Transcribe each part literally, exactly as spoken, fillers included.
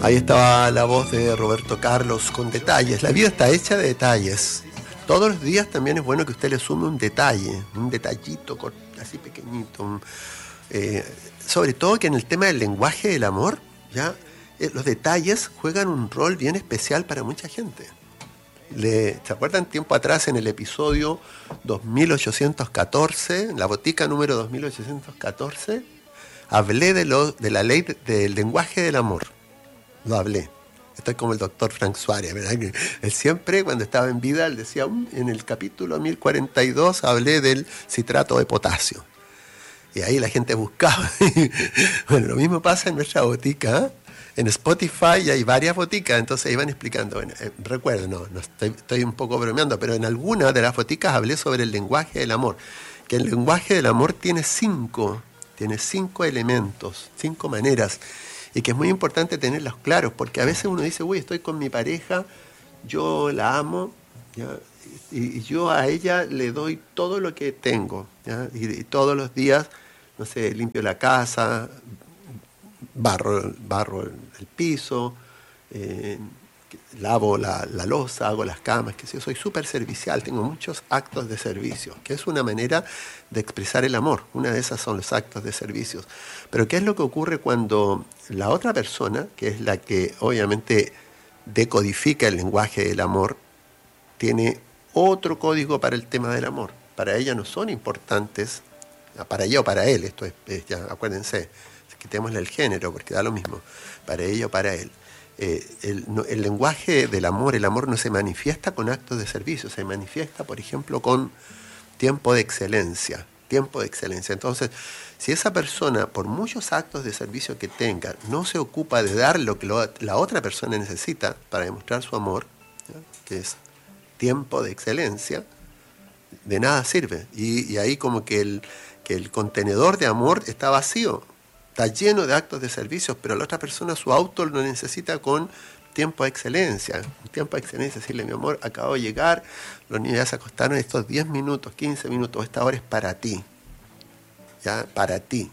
Ahí estaba la voz de Roberto Carlos con detalles. La vida está hecha de detalles. Todos los días también es bueno que usted le sume un detalle, un detallito así pequeñito. Un, eh, sobre todo que en el tema del lenguaje del amor, ya eh, los detalles juegan un rol bien especial para mucha gente. Le, ¿Se acuerdan tiempo atrás en el episodio dos mil ochocientos catorce, en la botica número dos mil ochocientos catorce, hablé de, lo, de la ley de, del lenguaje del amor? Lo hablé. Estoy como el doctor Frank Suárez, ¿verdad? Que él siempre, cuando estaba en vida, él decía, en el capítulo mil cuarenta y dos hablé del citrato de potasio. Y ahí la gente buscaba. Bueno, lo mismo pasa en nuestra botica, ¿eh? En Spotify hay varias boticas, entonces iban explicando. Bueno, eh, recuerdo, no, no estoy, estoy un poco bromeando, pero en alguna de las boticas hablé sobre el lenguaje del amor. Que el lenguaje del amor tiene cinco, tiene cinco elementos, cinco maneras. Y que es muy importante tenerlos claros, porque a veces uno dice, uy, estoy con mi pareja, yo la amo, ¿ya? Y, y yo a ella le doy todo lo que tengo, ¿ya? Y, y todos los días, no sé, limpio la casa, barro, barro el piso, eh, lavo la, la loza, hago las camas, que sí, soy súper servicial, tengo muchos actos de servicio, que es una manera de expresar el amor. Una de esas son los actos de servicios. Pero ¿qué es lo que ocurre cuando la otra persona, que es la que obviamente decodifica el lenguaje del amor, tiene otro código para el tema del amor? Para ella no son importantes, para ella o para él, esto es, es ya, acuérdense, quitémosle el género porque da lo mismo, para ella o para él. Eh, el, no, el lenguaje del amor, el amor no se manifiesta con actos de servicio, se manifiesta, por ejemplo, con tiempo de excelencia, tiempo de excelencia. Entonces, si esa persona, por muchos actos de servicio que tenga, no se ocupa de dar lo que lo, la otra persona necesita para demostrar su amor, ¿ya? Que es tiempo de excelencia, de nada sirve. Y, y ahí como que el, que el contenedor de amor está vacío. Está lleno de actos de servicios, pero la otra persona su auto lo necesita con tiempo de excelencia. Un tiempo de excelencia, decirle, mi amor, acabo de llegar, los niños ya se acostaron, estos diez minutos, quince minutos, esta hora es para ti. Ya, para ti.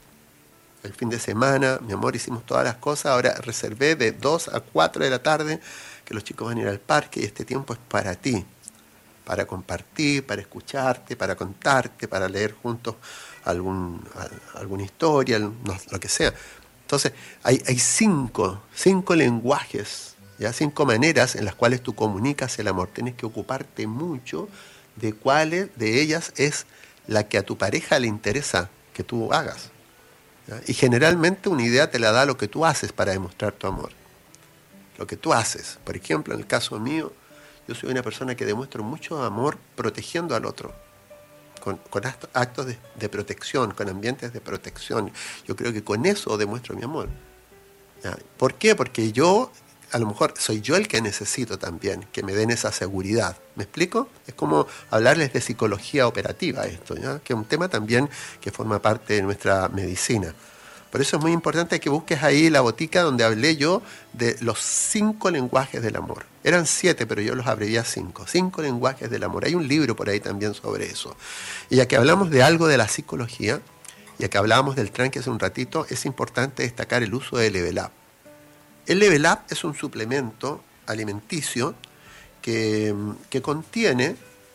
El fin de semana, mi amor, hicimos todas las cosas, ahora reservé de dos a cuatro de la tarde que los chicos van a ir al parque y este tiempo es para ti. Para compartir, para escucharte, para contarte, para leer juntos algún, alguna historia, no, lo que sea. Entonces, hay, hay cinco, cinco lenguajes, ¿ya? Cinco maneras en las cuales tú comunicas el amor. Tienes que ocuparte mucho de cuáles de ellas es la que a tu pareja le interesa que tú hagas, ¿ya? Y generalmente una idea te la da lo que tú haces para demostrar tu amor. Lo que tú haces. Por ejemplo, en el caso mío, yo soy una persona que demuestro mucho amor protegiendo al otro. Con, con actos de, de protección, con ambientes de protección. Yo creo que con eso demuestro mi amor. ¿Ya? ¿Por qué? Porque yo, a lo mejor, soy yo el que necesito también que me den esa seguridad. ¿Me explico? Es como hablarles de psicología operativa esto, ¿ya? Que es un tema también que forma parte de nuestra medicina. Por eso es muy importante que busques ahí la botica donde hablé yo de los cinco lenguajes del amor. Eran siete, pero yo los abrevié a cinco. Cinco lenguajes del amor. Hay un libro por ahí también sobre eso. Y ya que hablamos de algo de la psicología, ya que hablábamos del tranque hace un ratito, es importante destacar el uso del Level Up. El Level Up es un suplemento alimenticio que, que contiene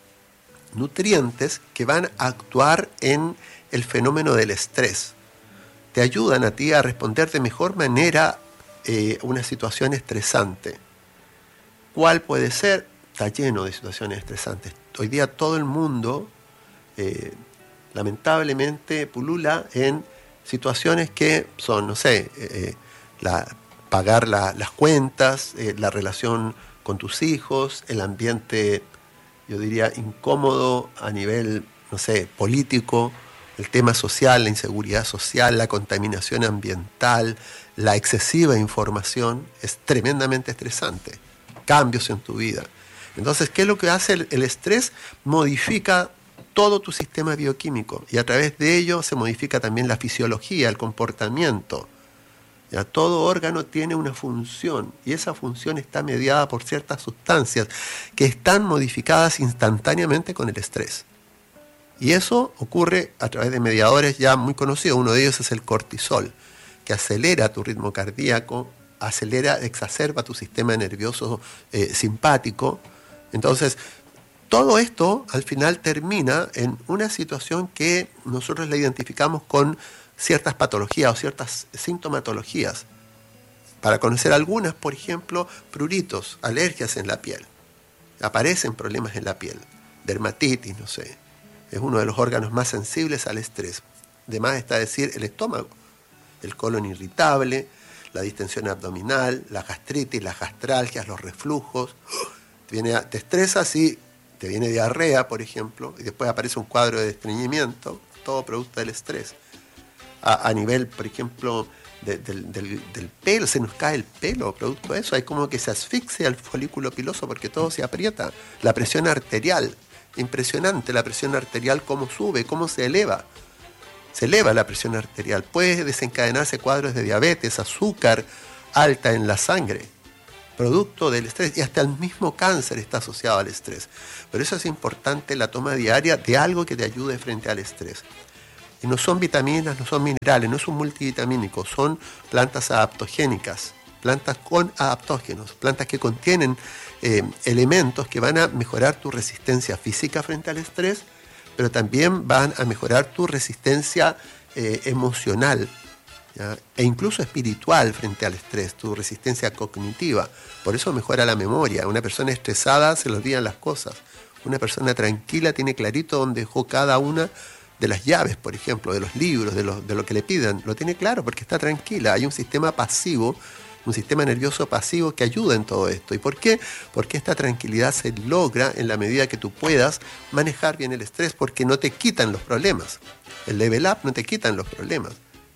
nutrientes que van a actuar en el fenómeno del estrés. Te ayudan a ti a responder de mejor manera eh, a una situación estresante. ¿Cuál puede ser? Está lleno de situaciones estresantes. Hoy día todo el mundo, eh, lamentablemente, pulula en situaciones que son, no sé, eh, la, pagar la, las cuentas, eh, la relación con tus hijos, el ambiente, yo diría, incómodo a nivel, no sé, político, el tema social, la inseguridad social, la contaminación ambiental, la excesiva información, es tremendamente estresante. Cambios en tu vida. Entonces, ¿qué es lo que hace el, el estrés? Modifica todo tu sistema bioquímico y a través de ello se modifica también la fisiología, el comportamiento. Ya, todo órgano tiene una función y esa función está mediada por ciertas sustancias que están modificadas instantáneamente con el estrés. Y eso ocurre a través de mediadores ya muy conocidos. Uno de ellos es el cortisol, que acelera tu ritmo cardíaco, acelera, exacerba tu sistema nervioso eh, simpático. Entonces, todo esto al final termina en una situación que nosotros la identificamos con ciertas patologías o ciertas sintomatologías. Para conocer algunas, por ejemplo, pruritos, alergias en la piel. Aparecen problemas en la piel, dermatitis, no sé. Es uno de los órganos más sensibles al estrés. Además está decir el estómago, el colon irritable, la distensión abdominal, la gastritis, las gastralgias, los reflujos. Te, viene, te estresas y te viene diarrea, por ejemplo, y después aparece un cuadro de estreñimiento, todo producto del estrés. A, a nivel, por ejemplo, de, del, del, del pelo, se nos cae el pelo producto de eso. Hay como que se asfixia el folículo piloso porque todo se aprieta. La presión arterial, impresionante la presión arterial, cómo sube, cómo se eleva. Se eleva la presión arterial. Puede desencadenarse cuadros de diabetes, azúcar alta en la sangre, producto del estrés, y hasta el mismo cáncer está asociado al estrés. Por eso es importante la toma diaria de algo que te ayude frente al estrés. Y no son vitaminas, no son minerales, no es un multivitamínico, son plantas adaptogénicas, plantas con adaptógenos, plantas que contienen eh, elementos que van a mejorar tu resistencia física frente al estrés, pero también van a mejorar tu resistencia eh, emocional, ¿ya? E incluso espiritual frente al estrés, tu resistencia cognitiva. Por eso mejora la memoria. Una persona estresada se le olvidan las cosas. Una persona tranquila tiene clarito dónde dejó cada una de las llaves, por ejemplo, de los libros, de lo, de lo que le pidan. Lo tiene claro porque está tranquila. Hay un sistema pasivo, un sistema nervioso pasivo que ayuda en todo esto. ¿Y por qué? Porque esta tranquilidad se logra en la medida que tú puedas manejar bien el estrés, porque no te quitan los problemas. El level up no te quitan los problemas.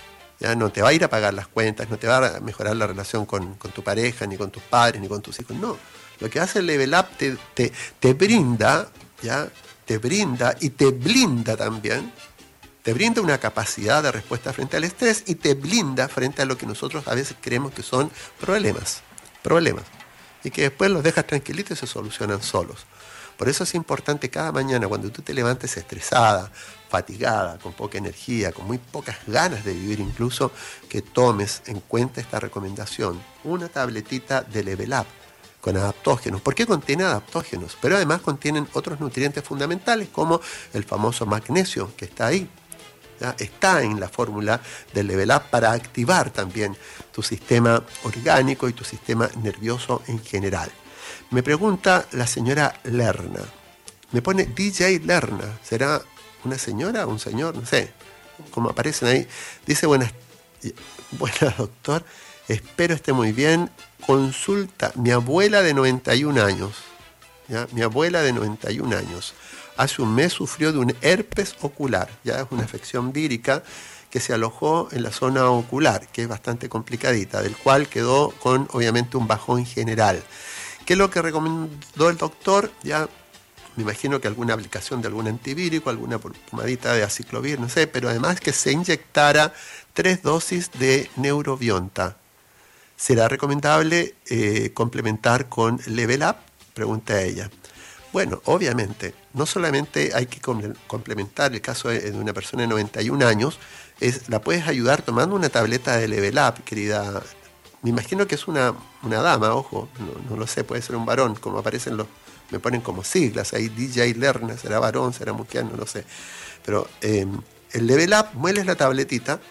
Ya no te va a ir a pagar las cuentas, no te va a mejorar la relación con, con tu pareja, ni con tus padres, ni con tus hijos. No. Lo que hace el level up te, te, te brinda, ¿ya? te brinda y te blinda también. Te brinda una capacidad de respuesta frente al estrés y te blinda frente a lo que nosotros a veces creemos que son problemas, problemas, y que después los dejas tranquilitos y se solucionan solos. Por eso es importante cada mañana, cuando tú te levantes estresada, fatigada, con poca energía, con muy pocas ganas de vivir incluso, que tomes en cuenta esta recomendación, una tabletita de Level Up con adaptógenos. ¿Por qué contiene adaptógenos? Pero además contienen otros nutrientes fundamentales como el famoso magnesio que está ahí. ¿Ya? Está en la fórmula del Level Up para activar también tu sistema orgánico y tu sistema nervioso en general. Me pregunta la señora Lerna, me pone D J Lerna, ¿será una señora o un señor? No sé, como aparecen ahí. Dice, buenas, buenas doctor, espero esté muy bien. Consulta, mi abuela de noventa y un años, ¿ya? Mi abuela de noventa y un años, hace un mes sufrió de un herpes ocular, ya es una afección vírica que se alojó en la zona ocular, que es bastante complicadita, del cual quedó con obviamente un bajón general. ¿Qué es lo que recomendó el doctor? Ya me imagino que alguna aplicación de algún antivírico, alguna pomadita de aciclovir, no sé, pero además que se inyectara tres dosis de Neurobionta. ¿Será recomendable eh, complementar con Level Up? Pregunta ella. Bueno, obviamente, no solamente hay que complementar el caso de una persona de noventa y un años, es, la puedes ayudar tomando una tableta de Level Up, querida. Me imagino que es una, una dama, ojo, no, no lo sé, puede ser un varón, como aparecen los, me ponen como siglas, ahí D J Lerna, será varón, será mujer, no lo sé. Pero eh, el Level Up, mueles la tabletita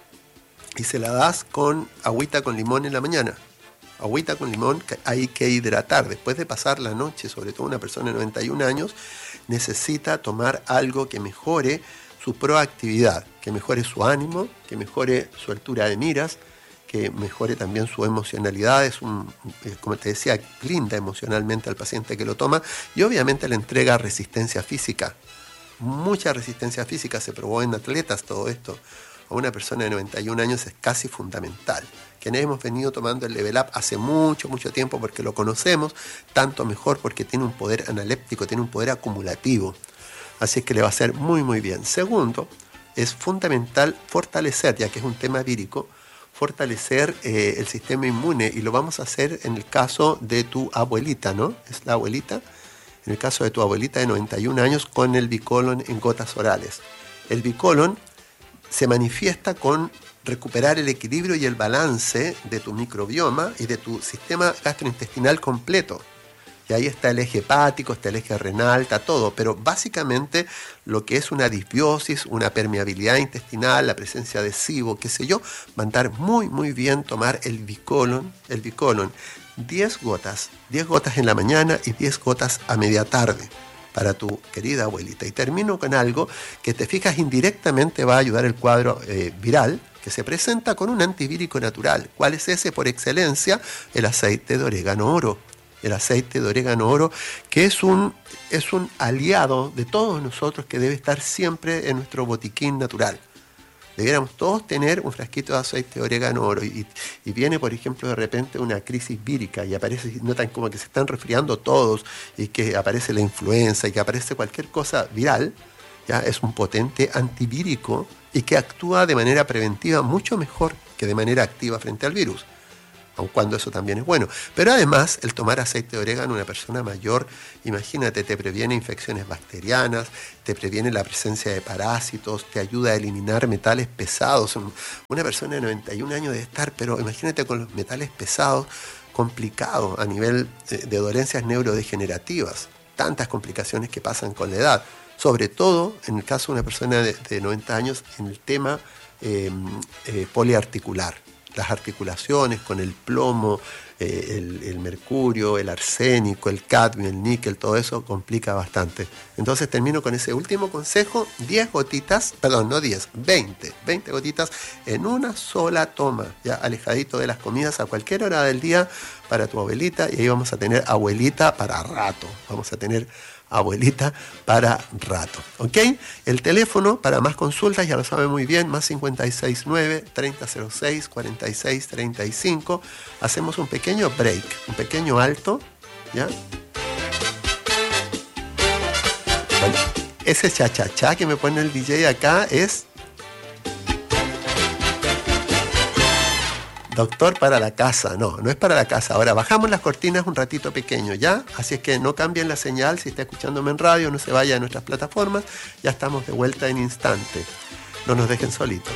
y se la das con agüita con limón en la mañana. Agüita con limón, que hay que hidratar. Después de pasar la noche, sobre todo una persona de noventa y un años, necesita tomar algo que mejore su proactividad, que mejore su ánimo, que mejore su altura de miras, que mejore también su emocionalidad. Es un, como te decía, blinda emocionalmente al paciente que lo toma y obviamente le entrega resistencia física. Mucha resistencia física, se probó en atletas todo esto. A una persona de noventa y un años es casi fundamental. Quienes hemos venido tomando el Level Up hace mucho, mucho tiempo porque lo conocemos, tanto mejor porque tiene un poder analéptico, tiene un poder acumulativo. Así es que le va a hacer muy, muy bien. Segundo, es fundamental fortalecer, ya que es un tema vírico, fortalecer eh, el sistema inmune, y lo vamos a hacer en el caso de tu abuelita, ¿no? Es la abuelita. En el caso de tu abuelita de noventa y un años con el Bicolon en gotas orales. El Bicolon se manifiesta con recuperar el equilibrio y el balance de tu microbioma y de tu sistema gastrointestinal completo. Y ahí está el eje hepático, está el eje renal, está todo. Pero básicamente lo que es una disbiosis, una permeabilidad intestinal, la presencia de SIBO, qué sé yo, va a andar muy, muy bien tomar el bicolon, el bicolon. diez gotas, diez gotas en la mañana y diez gotas a media tarde para tu querida abuelita. Y termino con algo que te fijas indirectamente va a ayudar el cuadro eh, viral, que se presenta con un antivírico natural. ¿Cuál es ese por excelencia? El aceite de orégano oro. El aceite de orégano oro, que es un, es un aliado de todos nosotros que debe estar siempre en nuestro botiquín natural. Debiéramos todos tener un frasquito de aceite de orégano oro y, y viene, por ejemplo, de repente una crisis vírica y aparece, notan como que se están resfriando todos y que aparece la influenza y que aparece cualquier cosa viral, ya es un potente antivírico y que actúa de manera preventiva mucho mejor que de manera activa frente al virus. Aun cuando eso también es bueno. Pero además, el tomar aceite de orégano, una persona mayor, imagínate, te previene infecciones bacterianas, te previene la presencia de parásitos, te ayuda a eliminar metales pesados. Una persona de noventa y un años debe estar, pero imagínate con los metales pesados, complicado a nivel de dolencias neurodegenerativas, tantas complicaciones que pasan con la edad. Sobre todo, en el caso de una persona de, de noventa años, en el tema eh, eh, poliarticular. Las articulaciones con el plomo, eh, el, el mercurio, el arsénico, el cadmio, el níquel, todo eso complica bastante. Entonces termino con ese último consejo, diez gotitas, perdón, no diez, veinte, veinte gotitas en una sola toma, ya alejadito de las comidas a cualquier hora del día para tu abuelita, y ahí vamos a tener abuelita para rato, vamos a tener abuelita para rato, ¿ok? El teléfono para más consultas ya lo sabe muy bien, más cincuenta y seis nueve, treinta cero seis, cuarenta y seis treinta y cinco. Hacemos un pequeño break, un pequeño alto, ¿ya? Bueno, ese cha-cha-cha que me pone el D J acá es doctor para la casa. No, no es para la casa. Ahora bajamos las cortinas un ratito pequeño, ¿ya? Así es que no cambien la señal. Si está escuchándome en radio, no se vaya de nuestras plataformas. Ya estamos de vuelta en instante. No nos dejen solitos.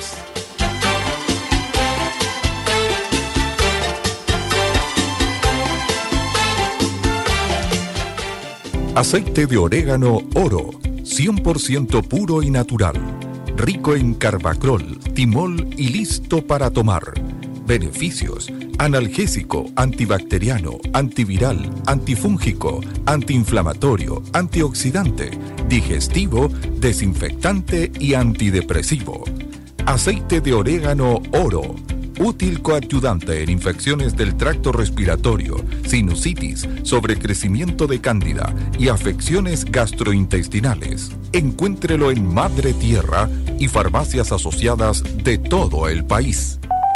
Aceite de orégano oro, cien por ciento puro y natural. Rico en carbacrol, timol y listo para tomar. Beneficios: analgésico, antibacteriano, antiviral, antifúngico, antiinflamatorio, antioxidante, digestivo, desinfectante y antidepresivo. Aceite de orégano oro, útil coadyuvante en infecciones del tracto respiratorio, sinusitis, sobrecrecimiento de cándida y afecciones gastrointestinales. Encuéntrelo en Madre Tierra y farmacias asociadas de todo el país.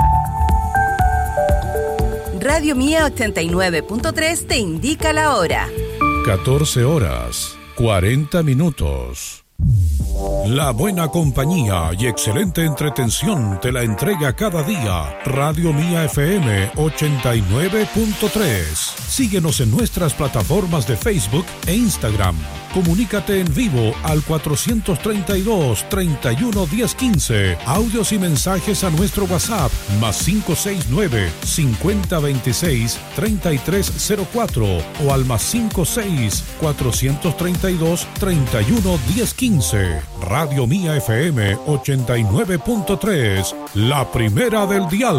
Radio Mía ochenta y nueve punto tres te indica la hora. catorce horas, cuarenta minutos. La buena compañía y excelente entretención te la entrega cada día Radio Mía F M ochenta y nueve punto tres. Síguenos en nuestras plataformas de Facebook e Instagram. Comunícate en vivo al cuatrocientos treinta y dos, treinta y uno, diez, quince. Audios y mensajes a nuestro WhatsApp más cinco seis nueve, cincuenta veintiséis, treinta y tres cero cuatro o al más cinco seis, cuatrocientos treinta y dos, treinta y uno, diez, quince. Radio Mía F M ochenta y nueve punto tres, la primera del dial.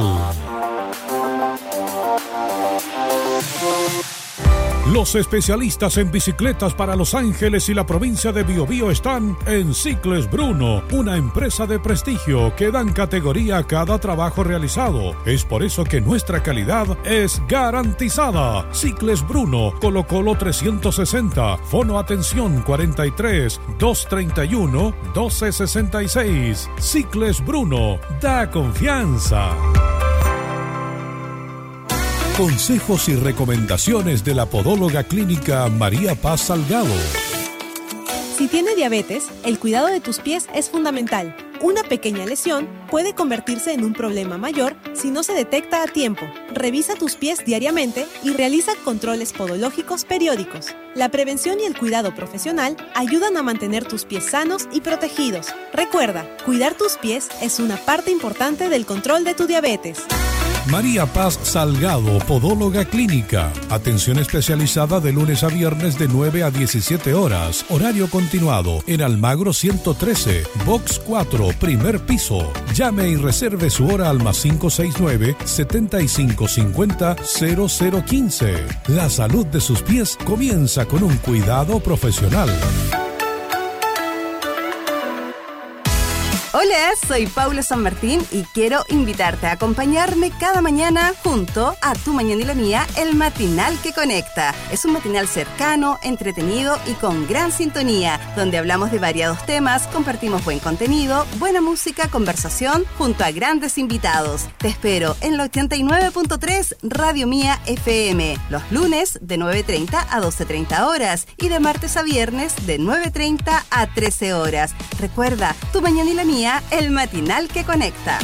Los especialistas en bicicletas para Los Ángeles y la provincia de Biobío están en Cicles Bruno, una empresa de prestigio que dan categoría a cada trabajo realizado. Es por eso que nuestra calidad es garantizada. Cicles Bruno, Colo Colo trescientos sesenta, Fono Atención cuarenta y tres, doscientos treinta y uno, doce sesenta y seis. Cicles Bruno, da confianza. Consejos y recomendaciones de la podóloga clínica María Paz Salgado. Si tienes diabetes, el cuidado de tus pies es fundamental. Una pequeña lesión puede convertirse en un problema mayor si no se detecta a tiempo. Revisa tus pies diariamente y realiza controles podológicos periódicos. La prevención y el cuidado profesional ayudan a mantener tus pies sanos y protegidos. Recuerda, cuidar tus pies es una parte importante del control de tu diabetes. María Paz Salgado, Podóloga Clínica. Atención especializada de lunes a viernes de nueve a diecisiete horas. Horario continuado en Almagro ciento trece, Box cuatro, primer piso. Llame y reserve su hora al más cinco seis nueve, setenta y cinco cincuenta, cero cero quince. La salud de sus pies comienza con un cuidado profesional. Hola, soy Paula San Martín y quiero invitarte a acompañarme cada mañana junto a Tu Mañana y la Mía, el matinal que conecta. Es un matinal cercano, entretenido y con gran sintonía, donde hablamos de variados temas, compartimos buen contenido, buena música, conversación, junto a grandes invitados. Te espero en la ochenta y nueve punto tres Radio Mía F M, los lunes de nueve treinta a doce treinta horas y de martes a viernes de nueve treinta a trece horas. Recuerda, Tu Mañana y la Mía, el matinal que conecta.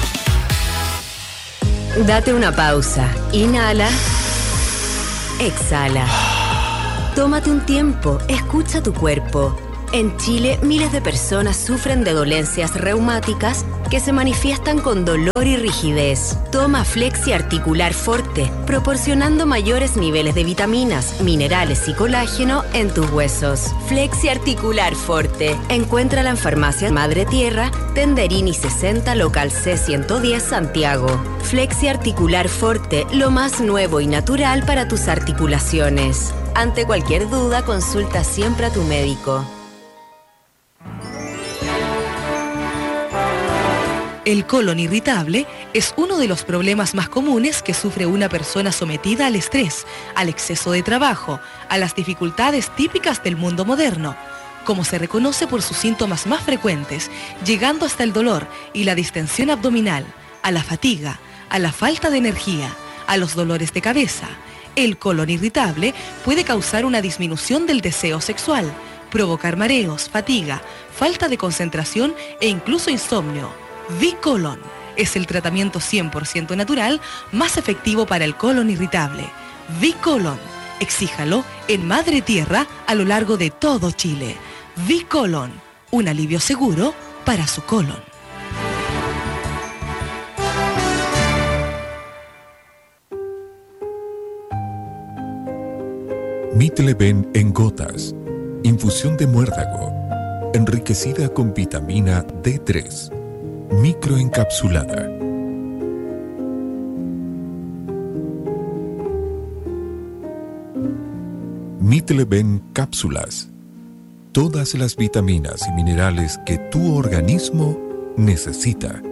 Date una pausa. Inhala. Exhala. Tómate un tiempo. Escucha tu cuerpo. En Chile, miles de personas sufren de dolencias reumáticas que se manifiestan con dolor y rigidez. Toma Flexi Articular Forte, proporcionando mayores niveles de vitaminas, minerales y colágeno en tus huesos. Flexi Articular Forte. Encuéntrala en Farmacia Madre Tierra, Tenderini sesenta, local C ciento diez, Santiago. Flexi Articular Forte, lo más nuevo y natural para tus articulaciones. Ante cualquier duda, consulta siempre a tu médico. El colon irritable es uno de los problemas más comunes que sufre una persona sometida al estrés, al exceso de trabajo, a las dificultades típicas del mundo moderno, como se reconoce por sus síntomas más frecuentes, llegando hasta el dolor y la distensión abdominal, a la fatiga, a la falta de energía, a los dolores de cabeza. El colon irritable puede causar una disminución del deseo sexual, provocar mareos, fatiga, falta de concentración e incluso insomnio. V-Colon es el tratamiento cien por ciento natural más efectivo para el colon irritable. V-Colon, exíjalo en Madre Tierra a lo largo de todo Chile. V-Colon, un alivio seguro para su colon. Mitleven en gotas. Infusión de muérdago. Enriquecida con vitamina D tres. Microencapsulada. Mitleven cápsulas. Todas las vitaminas y minerales que tu organismo necesita.